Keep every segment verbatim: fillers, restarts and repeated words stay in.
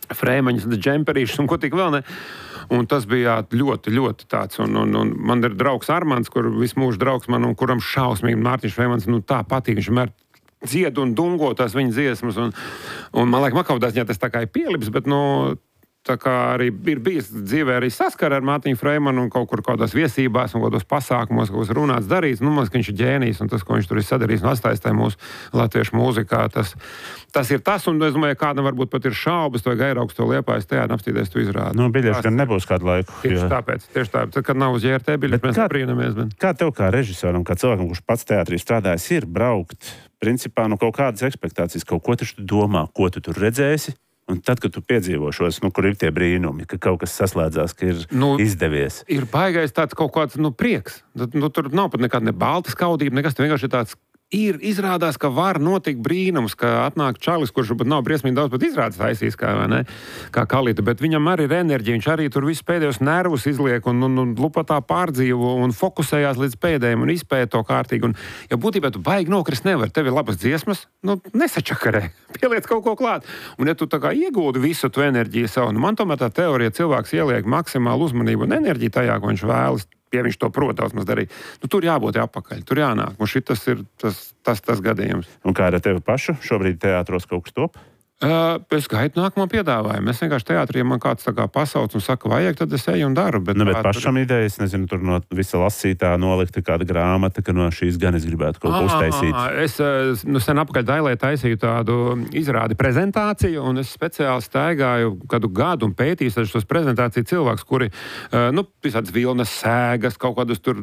frēmaņas, džemperīšus un ko tik vēl ne. Un tas bija ļoti, ļoti tāds. Un, un, un man ir draugs Armands, kur visu mūžu draugs man, un kuram šausmīgi Mārtiņš Frēmans, nu tā patīk, viņš vienmēr dzied un dungo tās viņa dziesmas. Un, un man liekas, Makaudās, ja tas tā kā ir pielips, bet, nu, tā kā arī ir bijis dzīvē arī saskara ar Mārtiņu Freimanu un kaut kur kādās viesībās un kādos pasākumos, kaut kas runāts, darīts. Nu, man, ka viņš ir ģēnijs un tas, ko viņš tur ir sadarījis un atstājis tajā mūsu latviešu mūzikā, tas, tas ir tas. Un es domāju, kādam varbūt pat ir šaubas, vai Gairaugs to Liepājas teātri apstīties, tu izrādi. Nu, biļetes gan nebūs kādu laiku. Tieši jo... tāpēc, tieši tāpēc. Tad, kad nav uz J R T biļetes, mēs nebrīnamies. Bet... Kā tev kā režisoram, kā cilvēkam, kurš pats teātrī strādājis, ir braukt, principā, nu, kaut kādas ekspektācijas, kaut ko tu domā, ko tu tur redzēsi? Un tad, kad tu piedzīvo šos, nu, kur ir tie brīnumi, ka kaut kas saslēdzās, ka ir nu, izdevies. Ir baigais tāds kaut kāds, nu, prieks. Nu, tur nav pat nekāda ne balta skaudība, nekas, vienkārši ir tāds. Ir izrādās, ka var notikt brīnums, ka atnāk čalis, kurš pat nav briesmīgi daudz, bet izrādes taisīs, kā, vai ne, kā Kalita, bet viņam arī ir enerģija, viņš arī tur visus pēdējos nervus izliek un, un, un lupatā pārdzīvo un fokusējās līdz pēdējiem un izpēja to kārtīgi. Un, ja būtībā tu baigi nokrist nevar, tev ir labas dziesmas, nu, nesačakarē, pieliec kaut ko klāt. Un ja tu tā kā iegūdi visu tu enerģiju savu, nu, man tomēr tā teorija, cilvēks ieliek maksimālu uzmanību un enerģiju tajā, ko viņš vēlas. Ja viņš to, protams, mums darīja, nu, tur jābūt apakaļ, tur jānāk. Un šitas ir tas, tas, tas gadījums. Un kā ar tevi pašu? Šobrīd teātros kaut kas top? Uh, es gaidu nākamo piedāvājumu. Es vienkārši teātrī, ja man kāds tā kā pasauc un saka, vajag, tad es eju un daru. Bet, nu, bet tā, pašam tur... idejas, nezinu, tur no visa lasītā nolikta kāda grāmata, ka no šīs gan es gribētu kaut ko uztaisīt. Es nu, sen apakaļ Dailē taisīju tādu izrādi prezentāciju, un es speciāli staigāju kādu gadu un pētīju šos prezentāciju cilvēkus, kuri, nu, visādas vilnas sēgas, kaut kādus tur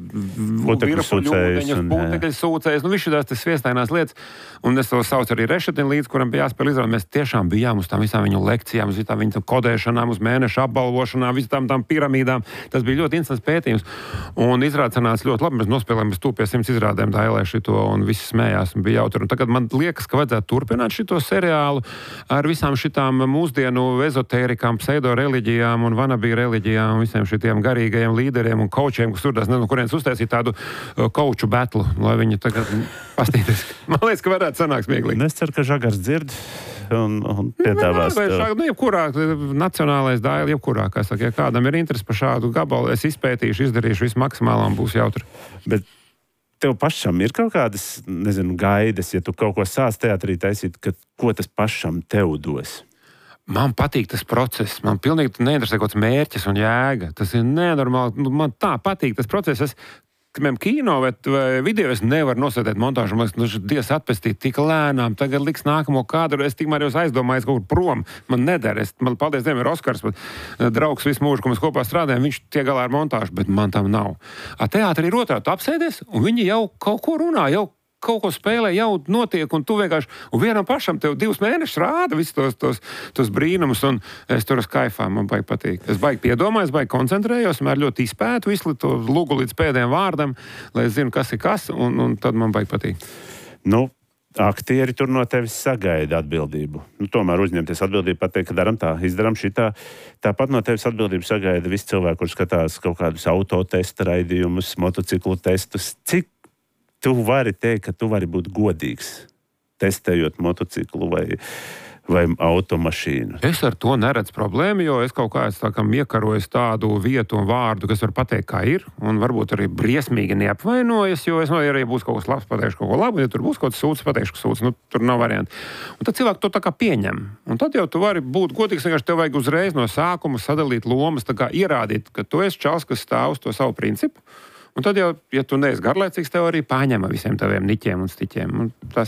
putekļus sūcējas, nu, visu tās tas sviestainās lietas. Un es to saucu arī Rešetinu līdz, kuram bija jāspēl izrādi. Mēs tiešām bijām uz tām visām viņu lekcijām, uz visām viņu kodēšanām, uz mēnešu apbalvošanām, visām tām piramīdām. Tas bija ļoti interesants pētījums. Un izrāde sanāca ļoti labi. Mēs nospēlējām bez tūp pie simts izrādēm Dailē šito, un visi smējās, un bija jautri. Un tagad man liekas, ka vajadzētu turpināt šito seriālu ar visām šitām mūsdienu ezotērikām, pseido-reliģijām un vanabī reliģijām, visiem šitiem garīgajiem līderiem un kaučiem, kas tur tās, nezinu, kurienes uztaisīt tādu kauču betlu, lai viņi tagad pastīties. Man liekas, ka varētu sanākt smieklīgi. Es ceru, ka Žagars dzird un, un piedāvās. Nē, nē, nu, jebkurā, nacionālais Daila, jebkurā, kā saka, ja kādam ir interesi par šādu gabalu, es izpētīšu, izdarīšu visu maksimāli un būs jautri. Bet tev pašam ir kaut kādas, nezinu, gaidas, ja tu kaut ko sāc teātrī taisīt, ka ko tas pašam tev dos? Man patīk tas process, man pilnīgi neinteresē kaut kāds mērķis un jēga. Tas ir nenormāli, nu, man tā patīk tas process. Es, Piemēram, kino vai, vai video es nevaru nosēdēt montāžu, man liekas, nu, Dievs atpestīt tik lēnām, tagad liks nākamo kadru, es tikmēr jau aizdomājos kaut kur prom, man nedara, es, man paldies Dievam ir Oskars, bet draugs visu mūžu, ko mēs kopā strādājam, viņš tiek galā ar montāžu, bet man tam nav. A teātri ir otrā, tu apsēdies, un viņi jau kaut ko runā, jau kaut ko spēlē, jau notiek, un tu vienkārši, un vienam pašam tev divus mēnešus rāda visus tos, tos, tos brīnumus, un es tur uz kaifā, man baigi patīk. Es baigi piedomāju, es baigi koncentrējos, man ļoti izpētu visu to lugu līdz pēdējiem vārdam, lai es zinu, kas ir kas, un, un tad man baigi patīk. Nu, aktieri tur no tevis sagaida atbildību. Nu, tomēr uzņemties atbildību, pateikt, ka daram tā, izdaram šitā. Tāpat no tevis atbildību sagaida visi cilvēki, kur skatās kaut kādus autotesta raidījumus, motociklu testus. Cik tu vari teikt, ka tu vari būt godīgs, testējot motociklu vai, vai automašīnu? Es ar to neredzu problēmu, jo es kaut kā es tā kā iekaroju tādu vietu un vārdu, kas var pateikt, kā ir, un varbūt arī briesmīgi neapvainojas, jo es no, ja arī būs kaut kas labs, pateikšu kaut ko labu, ja tur būs kaut kas sūds, pateikšu, ka sūds, nu, tur nav varianti. Un tad cilvēki to tā kā pieņem. Un tad jau tu vari būt godīgs, vienkārši tev vajag uzreiz no sākuma sadalīt lomas, tā kā ierādīt, ka tu esi čals, kas stāv uz to savu principu. Un tad jau, ja tu neesi garlaicīgs, tev arī paņem visiem taviem niķiem un stiķiem. Un tas...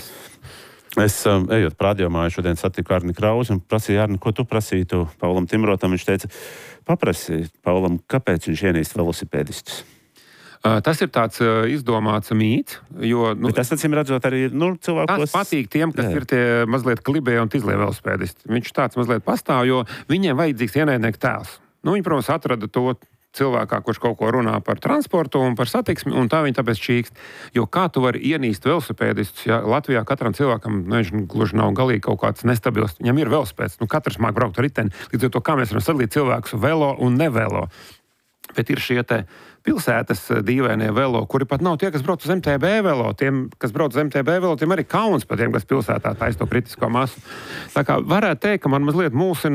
Es, um, ejot radiomāju, šodien satiku Arni Krauzi un prasīju, Arni, ko tu prasītu Paulam Timrotam? Viņš teica, paprasīja Paulam, kāpēc viņš ienīst velosipēdistus? Uh, tas ir tāds uh, izdomāts mīts, jo... Nu, bet tas, acīm redzot, arī nu, cilvēkos... Tas patīk tiem, kas jā. Ir tie mazliet klibē un tizlie velosipēdisti. Viņš tāds mazliet pastāv, jo viņiem vajadzīgs ienaidnieku tēls. Nu, viņi, protams, atrada to cilvēkā, kurš kaut ko runā par transportu un par satiksmi, un tā viņi tāpēc čīkst. Jo kā tu vari ienīst velosipēdistus, ja Latvijā katram cilvēkam, nu, viņš gluži nav galīgi kaut kāds nestabils, viņam ir velosipēds, nu, katrs māk braukt ar riteni, līdz ar to, kā mēs varam sadalīt cilvēkus velo un nevelo. Bet ir šie te pilsētas dīvainie velo, kuri pat nav tie, kas brauc uz M T B velo. Tiem, kas brauc uz M T B velo, tiem arī kauns par tiem, kas pilsētā taisa to kritisko masu. Tā kā varētu teikt, ka man mazliet mulsina